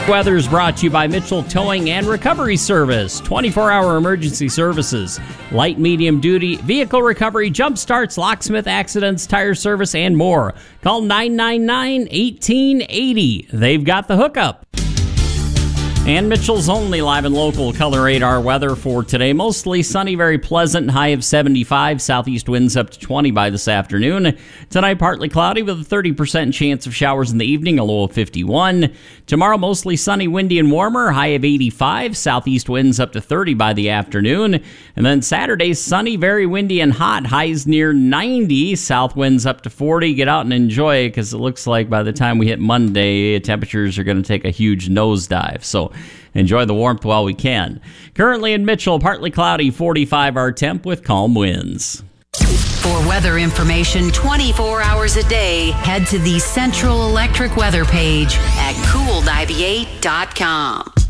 Weather is brought to you by Mitchell Towing and Recovery Service. 24-hour emergency services, light, medium duty, vehicle recovery, jump starts, locksmith accidents, tire service, and more. Call 999-1880. They've got the hookup. And Mitchell's only live and local color radar weather for today. Mostly sunny, very pleasant, high of 75. Southeast winds up to 20 by this afternoon. Tonight, partly cloudy with a 30% chance of showers in the evening, a low of 51. Tomorrow, mostly sunny, windy, and warmer, high of 85. Southeast winds up to 30 by the afternoon. And then Saturday, sunny, very windy, and hot, highs near 90. South winds up to 40. Get out and enjoy it, because it looks like by the time we hit Monday, temperatures are going to take a huge nosedive. So enjoy the warmth while we can. Currently in Mitchell, partly cloudy, 45 our temp with calm winds. For weather information 24 hours a day, head to the Central Electric weather page at cool98.com.